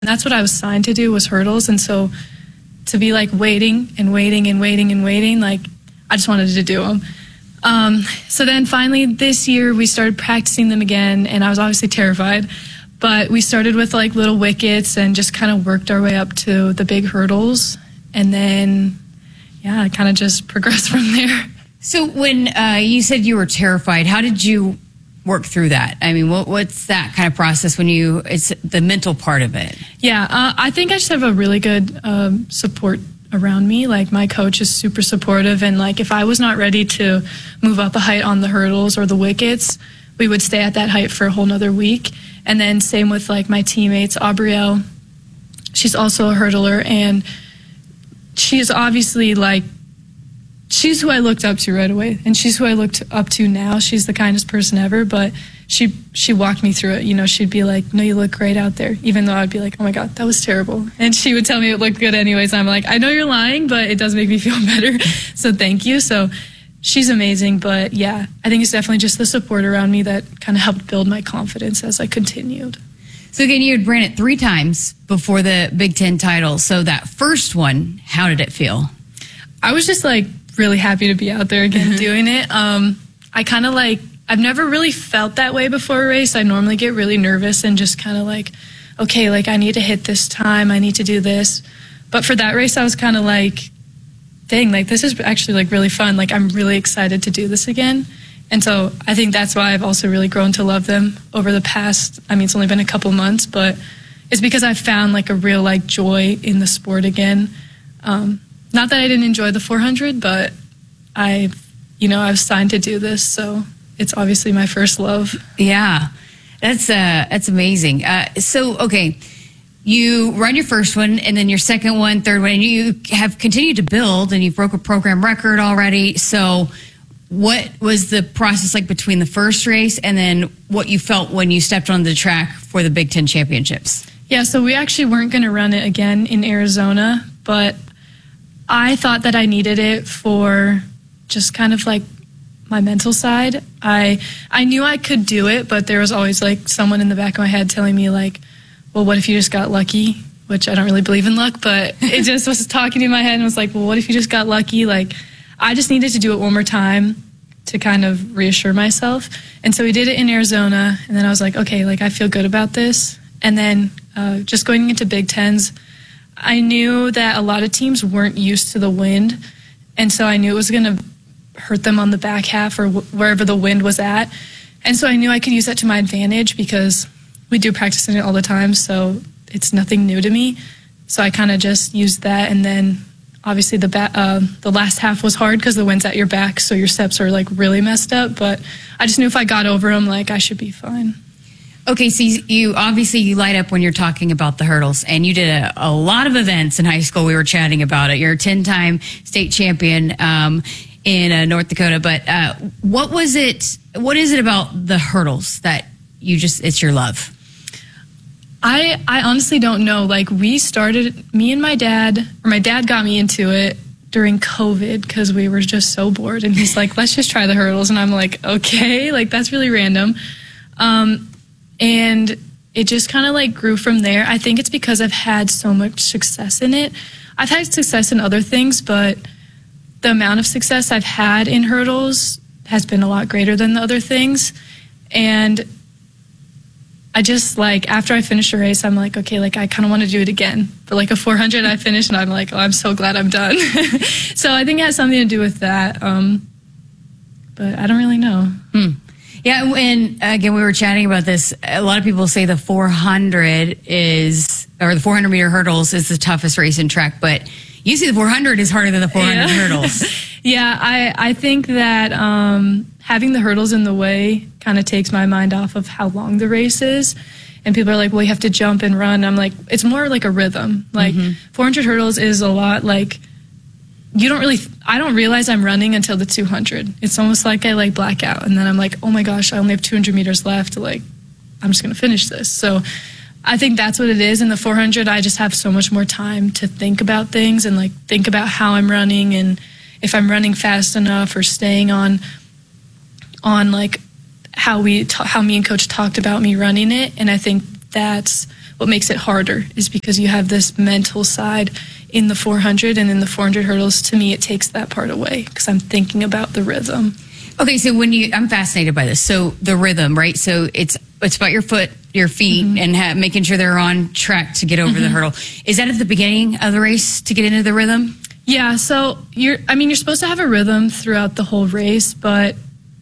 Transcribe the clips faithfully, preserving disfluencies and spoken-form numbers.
And that's what I was signed to do, was hurdles. And so to be like waiting and waiting and waiting and waiting, like I just wanted to do them. Um, so then finally this year we started practicing them again, and I was obviously terrified. But we started with like little wickets and just kind of worked our way up to the big hurdles. And then, yeah, I kind of just progressed from there. So when uh, you said you were terrified, how did you work through that? I mean, what, what's that kind of process when you, it's the mental part of it? Yeah, uh, I think I just have a really good um, support around me. Like my coach is super supportive, and like if I was not ready to move up a height on the hurdles or the wickets, we would stay at that height for a whole nother week. And then same with like my teammates, Aubrielle, she's also a hurdler, and she's obviously like, she's who I looked up to right away, and she's who I looked up to now. She's the kindest person ever, but she she walked me through it. You know, she'd be like, no, you look great out there, even though I'd be like, oh my God, that was terrible. And she would tell me it looked good anyways. I'm like, I know you're lying, but it does make me feel better. So thank you. So she's amazing. But yeah, I think it's definitely just the support around me that kind of helped build my confidence as I continued. So again, you had ran it three times before the Big Ten title. So that first one, how did it feel? I was just like really happy to be out there again mm-hmm. doing it. Um, I kind of like, I've never really felt that way before a race. I normally get really nervous and just kind of like, okay, like I need to hit this time. I need to do this. But for that race, I was kind of like, dang, like this is actually like really fun. Like I'm really excited to do this again. And so I think that's why I've also really grown to love them over the past, I mean, it's only been a couple months, but it's because I've found like a real like joy in the sport again. Um, not that I didn't enjoy the four hundred, but I, you know, I was signed to do this, so it's obviously my first love. Yeah, that's uh, that's amazing. Uh, so, okay, you run your first one, and then your second one, third one, and you have continued to build, and you broke a program record already. So what was the process like between the first race and then what you felt when you stepped on the track for the Big Ten Championships? Yeah, so we actually weren't going to run it again in Arizona, but I thought that I needed it for just kind of like my mental side. I I knew I could do it, but there was always like someone in the back of my head telling me like, well, what if you just got lucky? Which I don't really believe in luck, but it just was talking in my head and was like, well, what if you just got lucky? Like, I just needed to do it one more time to kind of reassure myself. And so we did it in Arizona, and then I was like, okay, like I feel good about this. And then uh, just going into Big Tens, I knew that a lot of teams weren't used to the wind, and so I knew it was going to hurt them on the back half or wh- wherever the wind was at. And so I knew I could use that to my advantage because we do practice in it all the time, so it's nothing new to me. So I kind of just used that, and then obviously the ba- uh, the last half was hard because the wind's at your back, so your steps are like really messed up. But I just knew if I got over them, like I should be fine. Okay, so you obviously you light up when you're talking about the hurdles, and you did a, a lot of events in high school. We were chatting about it. You're a ten-time state champion um, in uh, North Dakota. But uh, what was it? What is it about the hurdles that you just? It's your love. I I honestly don't know. Like we started, me and my dad, or my dad got me into it during COVID because we were just so bored, and he's like, "Let's just try the hurdles," and I'm like, "Okay," like that's really random. Um, And it just kind of like grew from there. I think it's because I've had so much success in it. I've had success in other things, but the amount of success I've had in hurdles has been a lot greater than the other things. And I just like, after I finished a race, I'm like, okay, like I kind of want to do it again. But like a four hundred I finished and I'm like, oh, I'm so glad I'm done. So I think it has something to do with that. Um, but I don't really know. Hmm. Yeah, and again, we were chatting about this. A lot of people say the four hundred is, or the four hundred meter hurdles is the toughest race in track, but you see the four hundred is harder than the four hundred yeah. hurdles. Yeah, I, I think that um, having the hurdles in the way kind of takes my mind off of how long the race is. And people are like, well, you have to jump and run. I'm like, it's more like a rhythm. Like mm-hmm. four hundred hurdles is a lot like, you don't really, I don't realize I'm running until the two hundred. It's almost like I like black out. And then I'm like, oh my gosh, I only have two hundred meters left. Like, I'm just going to finish this. So I think that's what it is. In the four hundred, I just have so much more time to think about things and like think about how I'm running and if I'm running fast enough or staying on, on like how we, ta- how me and coach talked about me running it. And I think that's what makes it harder is because you have this mental side in the four hundred, and in the four hundred hurdles, to me, it takes that part away because I'm thinking about the rhythm. Okay, so when you, I'm fascinated by this. So the rhythm, right? So it's it's about your foot, your feet, mm-hmm. and ha- making sure they're on track to get over mm-hmm. the hurdle. Is that at the beginning of the race to get into the rhythm? Yeah. So you're, I mean, you're supposed to have a rhythm throughout the whole race, but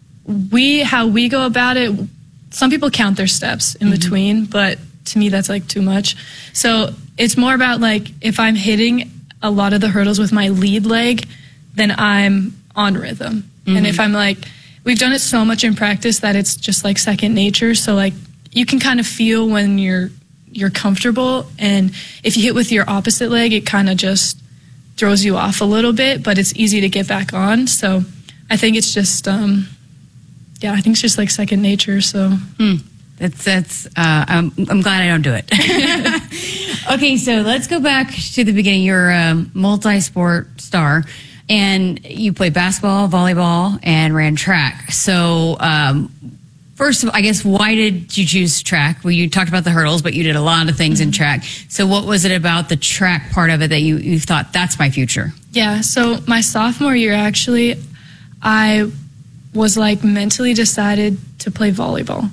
we, how we go about it, some people count their steps in mm-hmm. between, but to me, that's like too much. So it's more about like if I'm hitting a lot of the hurdles with my lead leg, then I'm on rhythm. Mm-hmm. And if I'm like, we've done it so much in practice that it's just like second nature. So like you can kind of feel when you're you're comfortable, and if you hit with your opposite leg, it kind of just throws you off a little bit, but it's easy to get back on. So I think it's just, um, yeah, I think it's just like second nature. So. Mm. That's, that's, uh, I'm, I'm glad I don't do it. Okay, so let's go back to the beginning. You're a multi-sport star, and you played basketball, volleyball, and ran track. So, um, first, I guess, why did you choose track? Well, you talked about the hurdles, but you did a lot of things mm-hmm. in track. So what was it about the track part of it that you, you thought, that's my future? Yeah, so my sophomore year, actually, I was like mentally decided to play volleyball.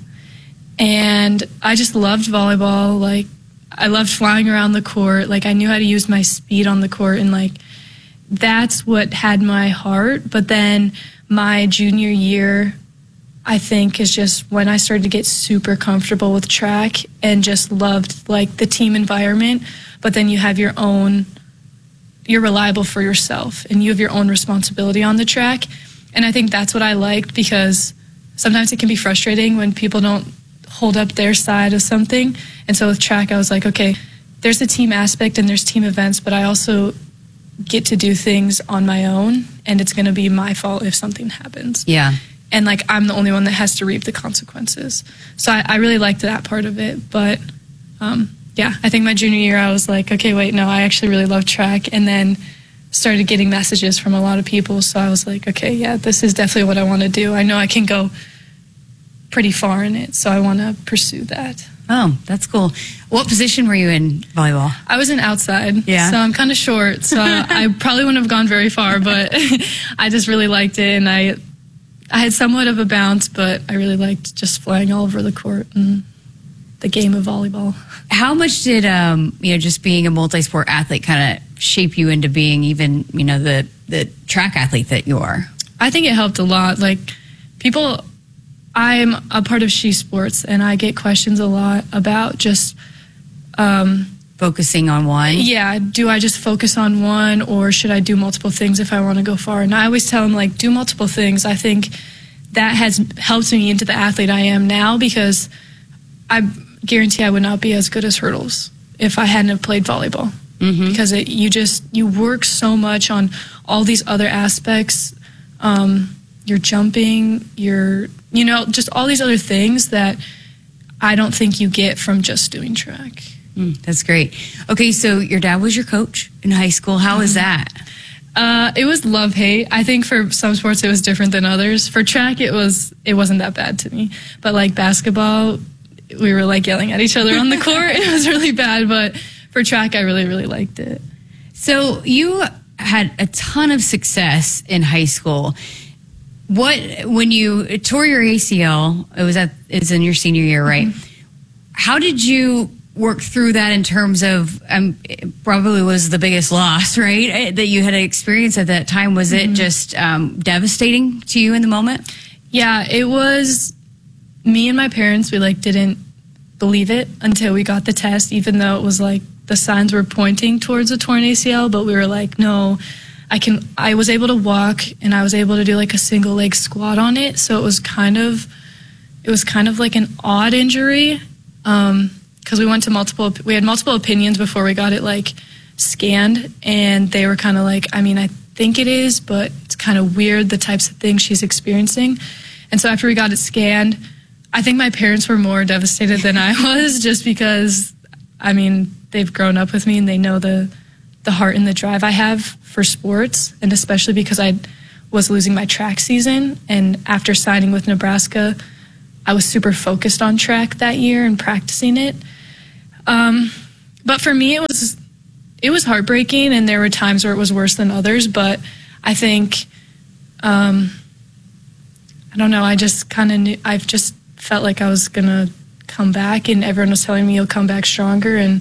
And I just loved volleyball. Like, I loved flying around the court. Like, I knew how to use my speed on the court, and like, that's what had my heart. But then my junior year, I think, is just when I started to get super comfortable with track and just loved like the team environment. But then you have your own, you're reliable for yourself, and you have your own responsibility on the track. And I think that's what I liked, because sometimes it can be frustrating when people don't hold up their side of something. And so with track, I was like, okay, there's a team aspect and there's team events, but I also get to do things on my own, and it's going to be my fault if something happens. Yeah. And like, I'm the only one that has to reap the consequences. So I, I really liked that part of it. But um, yeah, I think my junior year, I was like, okay, wait, no, I actually really love track. And then started getting messages from a lot of people. So I was like, okay, yeah, this is definitely what I want to do. I know I can go pretty far in it, so I want to pursue that. Oh, that's cool. What position were you in volleyball? I was in outside, yeah. So I'm kind of short, so I probably wouldn't have gone very far, but I just really liked it, and I I had somewhat of a bounce, but I really liked just flying all over the court and the game of volleyball. How much did, um, you know, just being a multi-sport athlete kind of shape you into being even, you know, the, the track athlete that you are? I think it helped a lot. Like, people... I'm a part of She Sports, and I get questions a lot about just um, focusing on one. Yeah, do I just focus on one, or should I do multiple things if I want to go far? And I always tell them, like, do multiple things. I think that has helped me into the athlete I am now, because I guarantee I would not be as good as hurdles if I hadn't have played volleyball. Mm-hmm. Because it, you just you work so much on all these other aspects. Um, you're jumping, you're you know, just all these other things that I don't think you get from just doing track. Mm, that's great. Okay, so your dad was your coach in high school. How was that? Uh, it was love-hate. I think for some sports it was different than others. For track, it was it wasn't that bad to me. But like basketball, we were like yelling at each other on the court. It was really bad. But for track, I really, really liked it. So you had a ton of success in high school. What, when you tore your A C L, it was at, it's in your senior year, right? Mm-hmm. How did you work through that in terms of, um, it probably was the biggest loss, right? That you had experienced at that time. Was mm-hmm. it just um, devastating to you in the moment? Yeah, it was. Me and my parents, we like didn't believe it until we got the test, even though it was like the signs were pointing towards a torn A C L, but we were like, no. I can. I was able to walk, and I was able to do like a single leg squat on it. So it was kind of, it was kind of like an odd injury, um, because we went to multiple. We had multiple opinions before we got it like scanned, and they were kind of like, I mean, I think it is, but it's kind of weird the types of things she's experiencing. And so after we got it scanned, I think my parents were more devastated than I was, just because, I mean, they've grown up with me and they know the. the heart and the drive I have for sports, and especially because I was losing my track season. And after signing with Nebraska, I was super focused on track that year and practicing it. Um, but for me, it was it was heartbreaking, and there were times where it was worse than others. But I think, um, I don't know. I just kind of knew. I've just felt like I was gonna come back, and everyone was telling me you'll come back stronger, and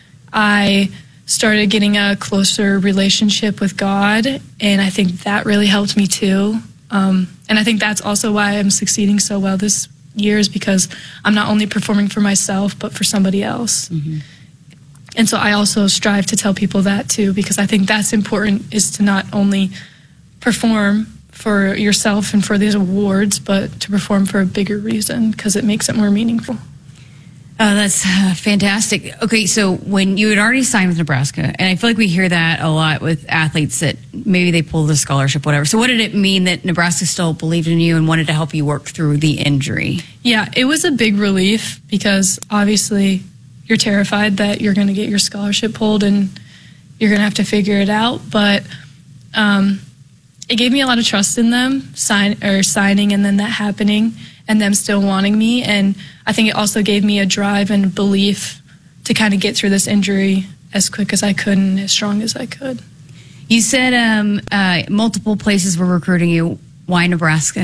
I started getting a closer relationship with God, and I think that really helped me too. Um, and I think that's also why I'm succeeding so well this year, is because I'm not only performing for myself, but for somebody else. Mm-hmm. And so I also strive to tell people that too, because I think that's important, is to not only perform for yourself and for these awards, but to perform for a bigger reason, because it makes it more meaningful. Oh, that's uh, fantastic. Okay, so when you had already signed with Nebraska, and I feel like we hear that a lot with athletes, that maybe they pulled a scholarship, whatever. So what did it mean that Nebraska still believed in you and wanted to help you work through the injury? Yeah, it was a big relief, because obviously you're terrified that you're going to get your scholarship pulled and you're going to have to figure it out. But um, it gave me a lot of trust in them, sign or signing, and then that happening, and them still wanting me. And I think it also gave me a drive and belief to kind of get through this injury as quick as I could and as strong as I could. You said um, uh, multiple places were recruiting you. Why Nebraska?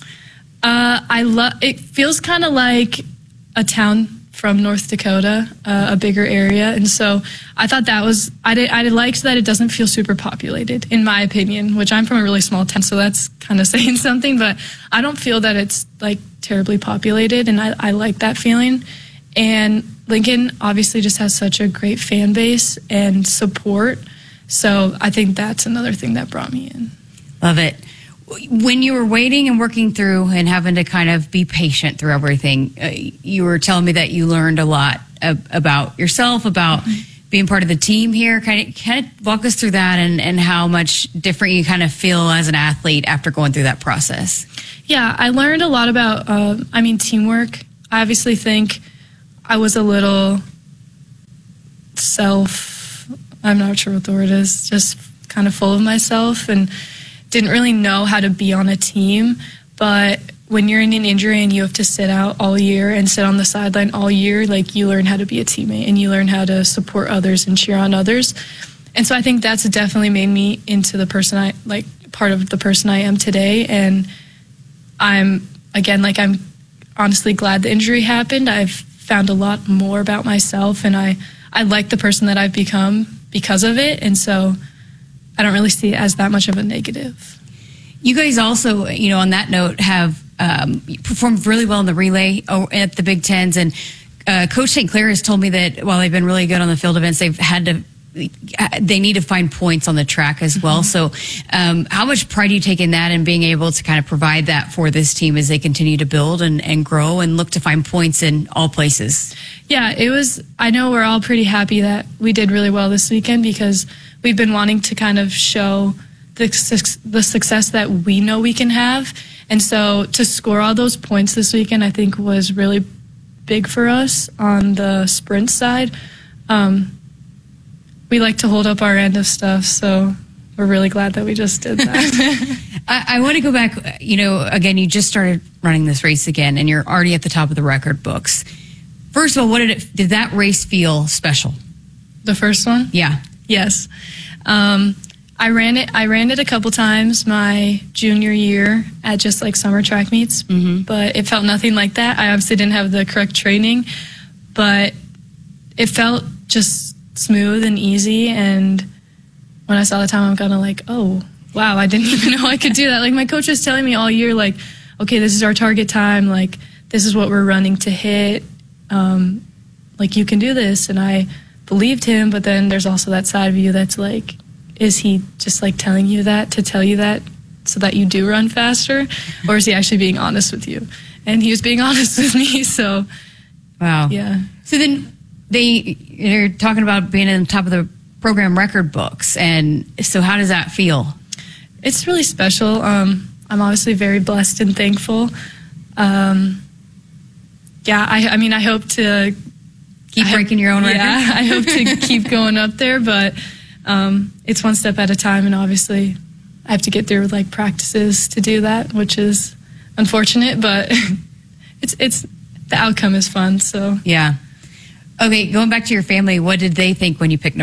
Uh, I love. It feels kind of like a town from North Dakota, uh, a bigger area, and so I thought that was. I did. I liked that it doesn't feel super populated, in my opinion. Which I'm from a really small town, so that's kind of saying something. But I don't feel that it's like terribly populated, and I, I like that feeling. And Lincoln obviously just has such a great fan base and support, so I think that's another thing that brought me in. Love it. When you were waiting and working through and having to kind of be patient through everything, uh, you were telling me that you learned a lot ab- about yourself, about mm-hmm. being part of the team here. Kind of, kind of walk us through that, and, and how much different you kind of feel as an athlete after going through that process. Yeah, I learned a lot about, uh, I mean, teamwork. I obviously think I was a little self, I'm not sure what the word is, just kind of full of myself, and didn't really know how to be on a team. But when you're in an injury and you have to sit out all year and sit on the sideline all year, like, you learn how to be a teammate, and you learn how to support others and cheer on others. And so I think that's definitely made me into the person I, like, part of the person I am today. And I'm, again, like, I'm honestly glad the injury happened. I've found a lot more about myself, and I, I like the person that I've become because of it. And so I don't really see it as that much of a negative. You guys also, you know, on that note, have um, performed really well in the relay at the Big Tens. And uh, Coach Saint Clair has told me that while they've been really good on the field events, they've had to, they need to find points on the track as well. Mm-hmm. So um, how much pride do you take in that, and being able to kind of provide that for this team as they continue to build and, and grow and look to find points in all places? Yeah, it was, I know we're all pretty happy that we did really well this weekend, because we've been wanting to kind of show the, the success that we know we can have. And so to score all those points this weekend, I think, was really big for us on the sprint side. Um, we like to hold up our end of stuff, so we're really glad that we just did that. I, I want to go back. You know, again, you just started running this race again, and you're already at the top of the record books. First of all, what did it, did that race feel special? The first one? Yeah. Yes. Um, I ran it. I ran it a couple times my junior year at just like summer track meets, mm-hmm. but it felt nothing like that. I obviously didn't have the correct training, but it felt just smooth and easy. And when I saw the time, I'm kind of like, oh, wow, I didn't even know I could do that. Like, my coach was telling me all year, like, okay, this is our target time. Like, this is what we're running to hit. Um, like, you can do this. And I believed him, but then there's also that side of you that's like, is he just like telling you that to tell you that so that you do run faster, or is he actually being honest with you? And he was being honest with me. So wow. Yeah. So then they, you're talking about being in the top of the program record books, and so how does that feel? It's really special. Um, I'm obviously very blessed and thankful. Um, yeah, I, I mean, I hope to keep breaking your own record. Yeah, I hope to keep going up there, but um, it's one step at a time, and obviously I have to get through like practices to do that, which is unfortunate, but it's it's the outcome is fun. So yeah. Okay, going back to your family, what did they think when you picked